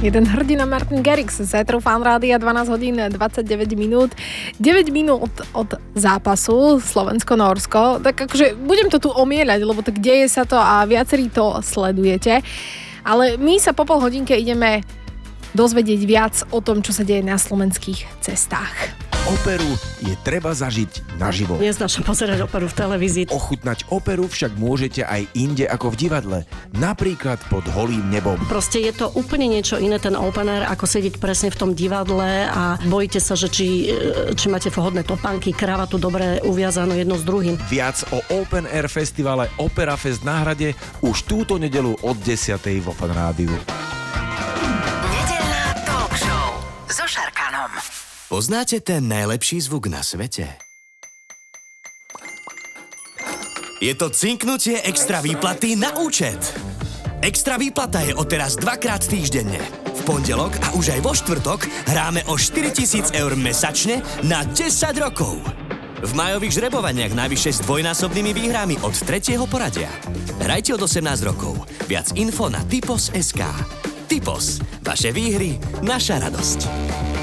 Jeden hrdina Martin Garrix z Éteru Fan Rádia, 12 hodín 29 minút. 9 minút od zápasu Slovensko-Nórsko. Tak akože budem to tu omieľať, lebo tak deje sa to a viacerí to sledujete. Ale my sa po pol hodinke ideme dozvedieť viac o tom, čo sa deje na slovenských cestách. Operu je treba zažiť naživo. Neznášam pozerať operu v televízii. Ochutnať operu však môžete aj inde ako v divadle. Napríklad pod holým nebom. Proste je to úplne niečo iné, ten open air, ako sedieť presne v tom divadle a bojíte sa, že či máte vhodné topánky, kravatu dobre uviazanú jedno s druhým. Viac o Open Air festivale Opera Fest na Hrade už túto nedeľu od 10:00 v Fan Rádiu. Nedeľná talk show so Šarkanom. Poznáte ten najlepší zvuk na svete? Je to cinknutie extra výplaty na účet. Extra výplata je odteraz 2-krát týždenne. V pondelok a už aj vo štvrtok hráme o 4 000 eur mesačne na 10 rokov. V majových žrebovaniach najvyššie s dvojnásobnými výhrami od 3. poradia. Hrajte od 18 rokov. Viac info na Typos.sk. Typos. Vaše výhry, naša radosť.